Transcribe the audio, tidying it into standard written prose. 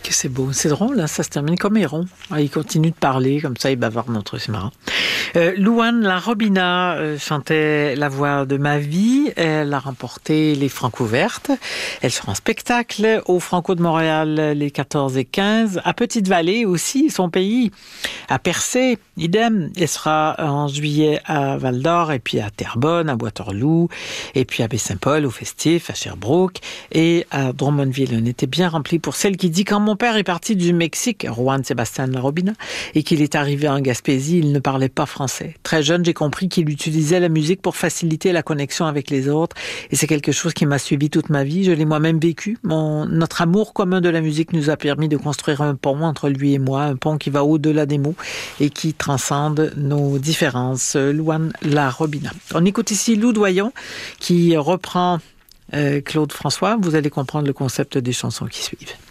Que c'est beau, c'est drôle, hein, ça se termine comme Héron. Il continue de parler, comme ça il bavarde notre, c'est marrant. Louane La Robina chantait La voix de ma vie. Elle a remporté les Francouvertes. Elle sera en spectacle au Franco de Montréal les 14 et 15. À Petite-Vallée aussi, son pays. À Percé, idem. Elle sera en juillet à Val-d'Or et puis à Terrebonne, à Waterloo et puis à Baie-Saint-Paul au Festif, à Sherbrooke et à Drummondville. On était bien rempli pour celle qui dit quand mon père est parti du Mexique, Juan Sebastián La Robina, et qu'il est arrivé en Gaspésie, il ne parlait pas français. Très jeune, j'ai compris qu'il utilisait la musique pour faciliter la connexion avec les autres, et c'est quelque chose qui m'a suivi toute ma vie. Je l'ai moi-même vécu. Notre amour commun de la musique nous a permis de construire un pont entre lui et moi, un pont qui va au-delà des mots et qui transcende nos différences. Louane La Robina. On écoute ici Lou Doyon qui reprend Claude François. Vous allez comprendre le concept des chansons qui suivent.